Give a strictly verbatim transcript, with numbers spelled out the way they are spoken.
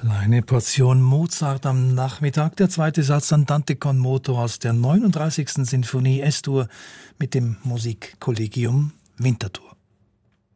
Kleine Portion Mozart am Nachmittag. Der zweite Satz Andante con moto aus der neununddreißigsten Sinfonie S-Dur mit dem Musikkollegium Winterthur.